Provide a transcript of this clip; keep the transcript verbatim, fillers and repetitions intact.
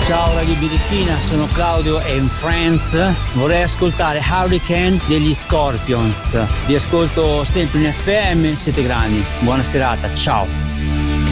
Ciao Radio Birichina, sono Claudio e in Friends. Vorrei ascoltare Hurricane degli Scorpions. Vi ascolto sempre in F M, siete grandi. Buona serata, ciao.